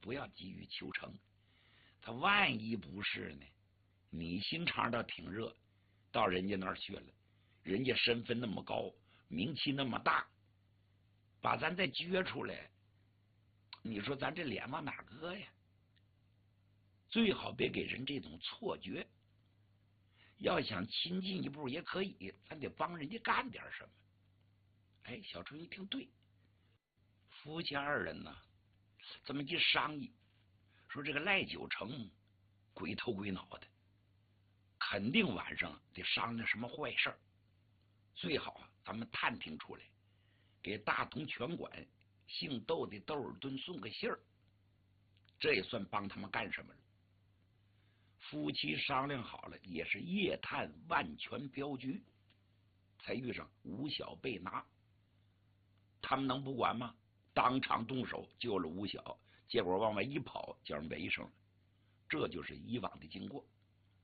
不要急于求成。他万一不是呢？你心肠倒挺热，到人家那儿去了，人家身份那么高，名气那么大，把咱再撅出来，你说咱这脸往哪搁呀？最好别给人这种错觉。要想亲近一步也可以，咱得帮人家干点什么。哎，小春一听对，夫妻二人呢，这么一商议，说这个赖九成鬼头鬼脑的，肯定晚上得商量什么坏事儿，最好咱们探听出来，给大同拳馆姓窦的窦尔敦送个信儿，这也算帮他们干什么了。夫妻商量好了，也是夜探万全镖局，才遇上吴晓被拿。他们能不管吗？当场动手救了吴晓，结果往外一跑，叫人围上了。这就是以往的经过。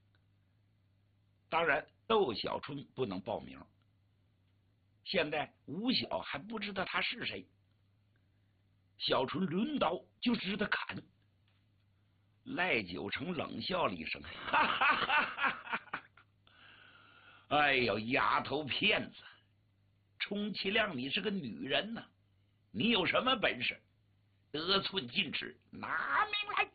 当然，窦小春不能报名，现在吴晓还不知道他是谁。小春抡刀就知道砍。赖九成冷笑了一声，哈哈哈哈哈！哎呦，丫头片子，充其量你是个女人呢，你有什么本事？得寸进尺，拿命来！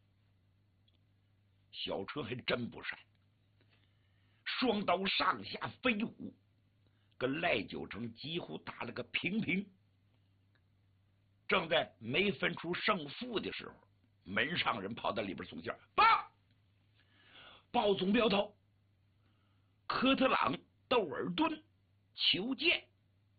小春还真不善，双刀上下飞舞，跟赖九成几乎打了个平平。正在没分出胜负的时候，门上人跑到里边送信，报总镖头科特朗窦尔敦求见。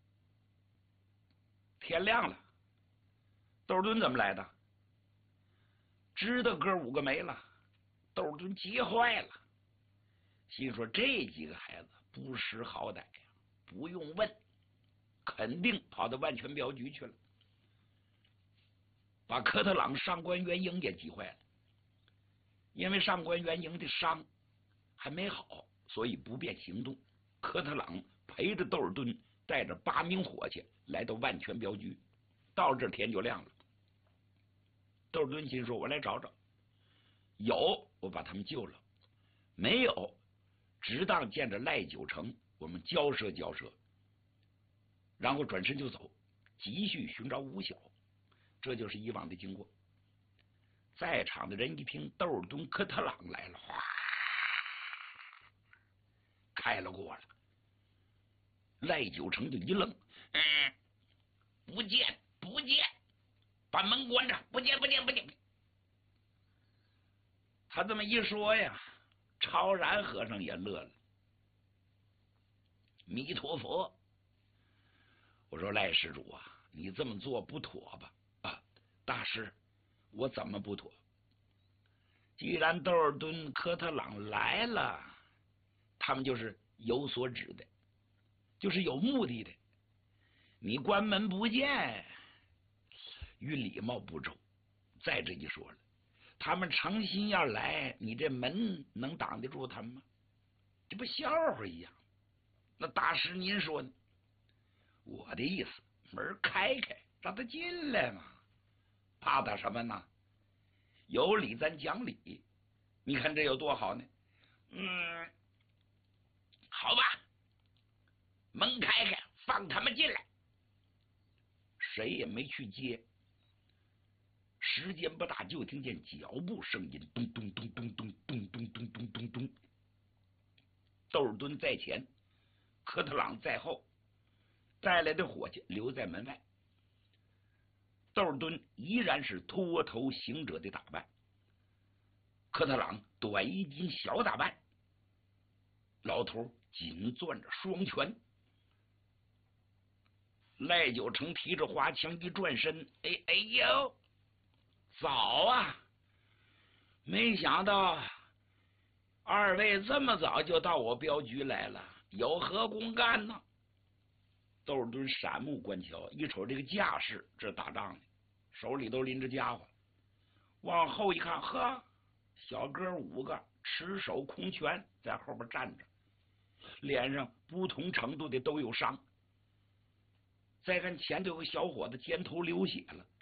天亮了，窦尔敦怎么来的？知道哥五个没了，窦尔敦急坏了，心说这几个孩子不识好歹呀，不用问，肯定跑到万全镖局去了。把科特朗上官元英也急坏了，因为上官元英的伤还没好，所以不便行动。科特朗陪着窦尔敦带着8名伙计来到万全镖局，到这天就亮了。窦尔敦心说：“我来找找，有我把他们救了，没有只当见着赖九成，我们交涉交涉。”然后转身就走，继续寻找吴晓。这就是以往的经过。在场的人一听窦尔敦科特朗来了，哗，开了锅了。赖九成就一愣，不见不见，把门关上，不见不见不见。他这么一说呀，超然和尚也乐了。弥陀佛，我说赖施主啊，你这么做不妥吧？大师，我怎么不妥？既然窦尔敦科特朗来了，他们就是有所指的，就是有目的的。你关门不见，与礼貌不周。再这一说了，他们诚心要来，你这门能挡得住他们吗？这不笑话一样。那大师您说呢？我的意思，门开开，让他进来嘛。怕他什么呢？有理咱讲理，你看这有多好呢？好吧，门开开，放他们进来。谁也没去接，时间不大，就听见脚步声音，咚咚咚咚咚咚咚咚咚咚咚。窦尔敦在前，科特朗在后，带来的伙计留在门外。窦尔敦依然是脱头行者的打扮，科特朗短衣襟小打扮，老头紧攥着双拳。赖九成提着花枪一转身，哎呦，早啊！没想到二位这么早就到我镖局来了，有何公干呢？窦尔敦闪目观瞧，一瞅这个架势，这打仗呢，手里都拎着家伙。往后一看，呵，小哥5个持手空拳在后边站着，脸上不同程度的都有伤。再看前头有个小伙子肩头流血了，